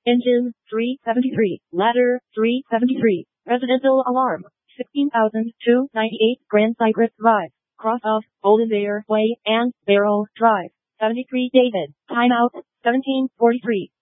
Engine 373. Ladder 373. Residential alarm 16,298 Grand Cypress Drive. Cross off Oldenzaire Way and Barrow Drive. 73 David. Timeout 17:43.